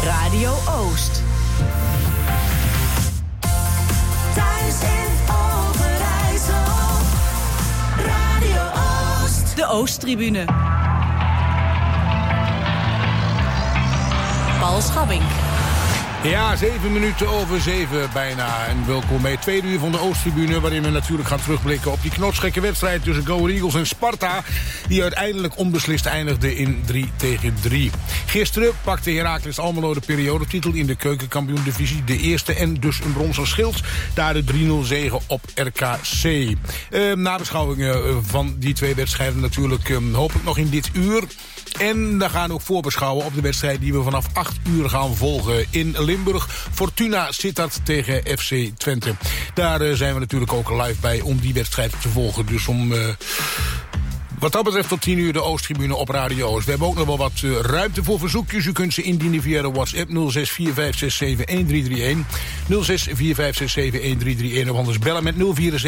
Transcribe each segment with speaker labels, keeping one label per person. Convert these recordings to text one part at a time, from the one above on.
Speaker 1: Radio Oost.
Speaker 2: Thuis in Overijssel. Radio Oost.
Speaker 1: De Oosttribune. Paul Schabbink.
Speaker 3: Ja, 7 minuten over 7 bijna. En welkom bij het tweede uur van de Oosttribune, waarin we natuurlijk gaan terugblikken op die knotsgekke wedstrijd tussen Go Eagles en Sparta, die uiteindelijk onbeslist eindigde in 3-3. Gisteren pakte Heracles Almelo de periodetitel in de keukenkampioen-divisie. De eerste en dus een bronzen schild. Daar de 3-0 zege op RKC. Nabeschouwingen van die twee wedstrijden natuurlijk hopelijk nog in dit uur. En we gaan ook voorbeschouwen op de wedstrijd die we vanaf 8 uur gaan volgen in Limburg. Fortuna Sittard tegen FC Twente. Daar zijn we natuurlijk ook live bij om die wedstrijd te volgen. Dus om... Wat dat betreft tot 10 uur de Oosttribune op Radio Oost. We hebben ook nog wel wat ruimte voor verzoekjes. U kunt ze indienen via de WhatsApp 0645671331. 0645671331 of anders bellen met 074245665.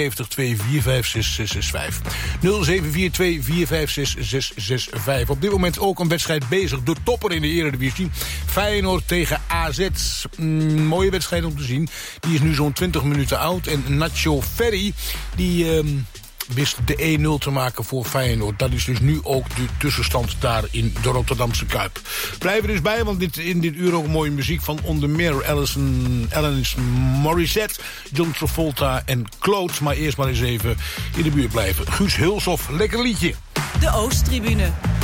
Speaker 3: 0742456665. Op dit moment ook een wedstrijd bezig. De topper in de Eredivisie. Feyenoord tegen AZ. Mooie wedstrijd om te zien. Die is nu zo'n 20 minuten oud. En Nacho Ferry, die... wist de 1-0 te maken voor Feyenoord. Dat is dus nu ook de tussenstand daar in de Rotterdamse Kuip. Blijf er dus bij, want in dit uur ook mooie muziek van onder meer Alanis Morissette, John Travolta en Claude. Maar eerst maar eens even in de buurt blijven. Guus Hulshoff, lekker liedje.
Speaker 1: De Oosttribune.